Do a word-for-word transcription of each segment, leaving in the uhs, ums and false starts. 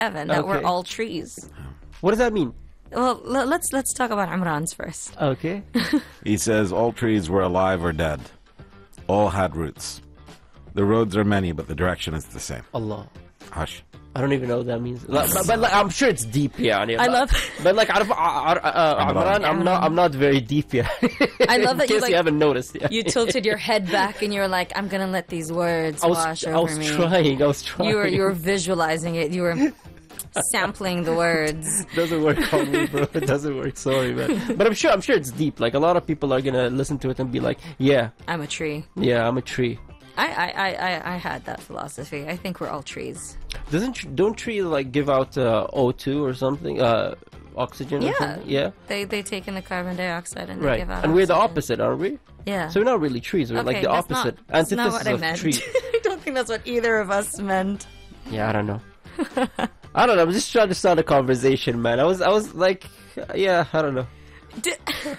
Evan, that we're Okay. all trees. What does that mean? Well, l- let's let's talk about Imran's first. Okay. He says all trees were alive or dead. All had roots. The roads are many, but the direction is the same. Allah. Hush. I don't even know what that means. Like, but, but like, I'm sure it's deep, yeah. I love- But like, out of, uh, uh, Imran, I'm not. I'm not very deep, yeah. I love that In you, case like- you haven't noticed. Yeah. You tilted your head back and you were like, "I'm gonna let these words I was. wash I over was me." trying. I was trying. You were you were visualizing it. You were sampling the words. Doesn't work on me, bro. It doesn't work. Sorry, man. But I'm sure. I'm sure it's deep. Like a lot of people are gonna listen to it and be like, "Yeah, I'm a tree. yeah, I'm a tree." I I, I, I I had that philosophy. I think we're all trees. Doesn't tr- don't trees like give out uh, O two or something? Uh, oxygen? Or Yeah. something? Yeah. They they take in the carbon dioxide and they Right. give out. And we're the oxygen. opposite, aren't we? Yeah. So we're not really trees. We're okay, like the that's opposite. Not, that's not antithesis what I of meant. tree. I don't think that's what either of us meant. Yeah, I don't know. I don't know. I'm just trying to start a conversation, man. I was, I was like, yeah, I don't know. D-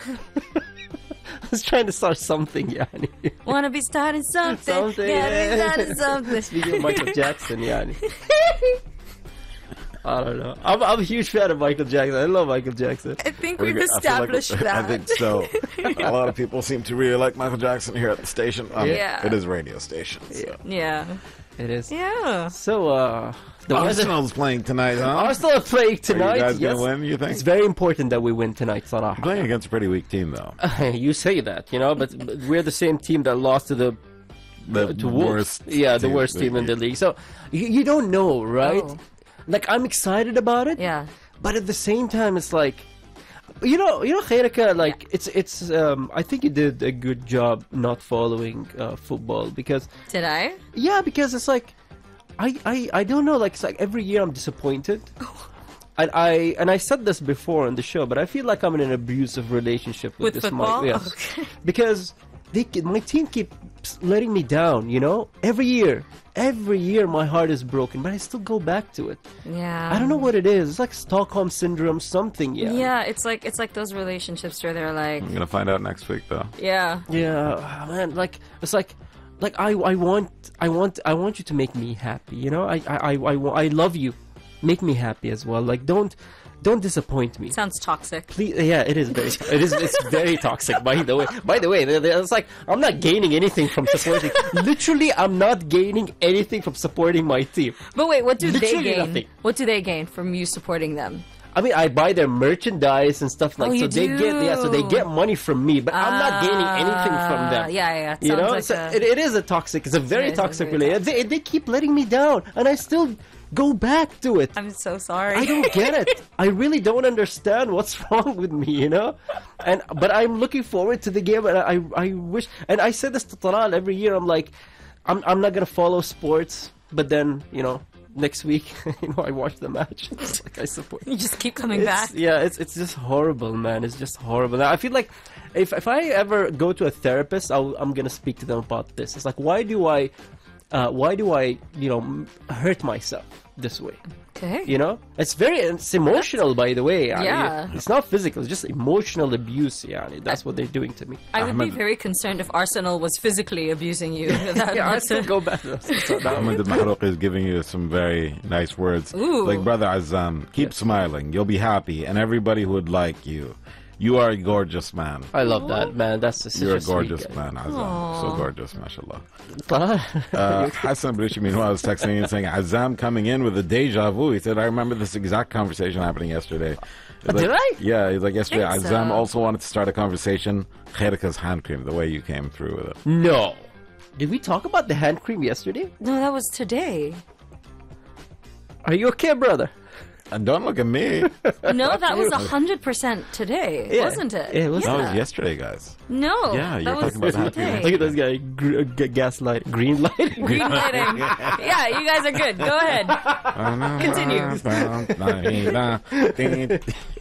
I was trying to start something, yani. Wanna be starting something? Something, Gotta be yeah. starting something. Speaking of Michael Jackson, yani. I don't know. I'm, I'm a huge fan of Michael Jackson. I love Michael Jackson. I think We're we've good. I feel like established we're- that. I think so. A lot of people seem to really like Michael Jackson here at the station. Um, Yeah. It is a radio station. So. Yeah. It is. Yeah. So, uh, the weather. Arsenal's playing tonight, huh? Arsenal are playing Are tonight. you guys yes. gonna win, you think? It's very important that we win tonight, Salah. Playing against a pretty weak team, though. You say that, you know, but, but we're the same team that lost to the The to Wolves. worst. Yeah, the team worst in team in the league. league. So you, you don't know, right? Oh. Like I'm excited about it. Yeah. But at the same time, it's like, you know, you know, Khairika, like it's it's. Um, I think you did a good job not following uh, football because Did I? yeah, because it's like, I I I don't know. Like it's like every year I'm disappointed. And I and I said this before on the show, but I feel like I'm in an abusive relationship with, With this football? Mike. Yes, Okay. because they ke- my team keeps letting me down. You know, every year, every year my heart is broken, but I still go back to it. Yeah. I don't know what it is. It's like Stockholm syndrome, something. Yeah. Yeah, it's like it's like those relationships where they're like, I'm gonna find out next week, though. yeah, Yeah, ah, man. Like it's like, like I I want I want I want you to make me happy. You know, I I I I, wa- I love you. Make me happy as well. Like don't don't disappoint me. sounds toxic. Please, yeah, it is very, it is, it's very toxic. By the way, by the way, they- they- it's like I'm not gaining anything from supporting. Literally, I'm not gaining anything from supporting my team. But wait, what do they Literally gain? nothing. What do they gain from you supporting them? I mean, I buy their merchandise and stuff like Oh, so. you They get yeah, so they do. get money from me, but I'm not gaining anything from Ah, them. Yeah, yeah, yeah. It You sounds know, like so a- it, it is a toxic. It's a very It is a toxic very relationship. They, they keep letting me down, and I still go back to it. I'm so sorry. I don't get it. I really don't understand what's wrong with me, you know. And but I'm looking forward to the game, and I I wish. And I said this to Talal every year. I'm like, I'm I'm not gonna follow sports, but then you know next week, you know, I watch the match. It's like I support. You just keep coming It's- back. Yeah, it's it's just horrible, man. It's just horrible. I feel like if if I ever go to a therapist, I'll, I'm gonna speak to them about this. It's like, why do I, uh, why do I, you know, m- hurt myself this way? Okay. You know, it's very it's emotional, by the way. يعني. Yeah. It's not physical. It's just emotional abuse. Yeah, that's what they're doing to me. I would be Ahmed- very concerned if Arsenal was physically abusing you. That- Yeah, I that's still a- go back. Ahmed al-Mahrouq is giving you some very nice words. Ooh. Like, Brother Azam, keep smiling. You'll be happy. And everybody who would like you. You are a gorgeous man. I love that, man. That's such You're a a sweet gorgeous guy. man, Azam. So gorgeous, mashallah. Uh, Uh, Hassan Baluchi, meanwhile, was texting me and saying, Azam coming in with a deja vu. He said, I remember this exact conversation happening yesterday. He's Uh, did like- I? Yeah, he's like, yesterday, Think Azam so. also wanted to start a conversation. Khairika's hand cream, the way you came through with it. no. Did we talk about the hand cream yesterday? No, that was today. Are you okay, brother? And don't look at me. No, that was a hundred percent today, Yeah. wasn't it? Yeah, it was. That was yesterday, guys. No, Yeah, that you're was talking about hand cream. today. Look at this guy, gr- uh, g- gaslight, green light. Green lighting. Yeah, you guys are good. Go ahead. Continue.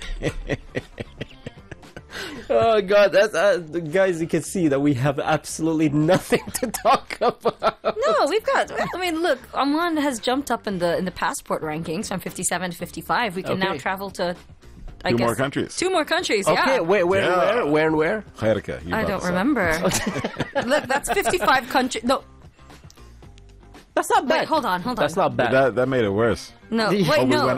Oh god, that's uh, guys. You can see that we have absolutely nothing to talk about. No, we've got. I mean, look, Oman has jumped up in the in the passport rankings from fifty-seven to fifty-five. We can now Okay. travel to. I Two guess, more countries. Two more countries. Okay, yeah. where, where, Yeah. where, where, and where? Khairika, you I brought don't this up. remember. Look, that's fifty-five countries. No, That's not bad. wait, hold on, hold on. That's not bad. That, that made it worse. No, Oh, we wait, Oh, we no. went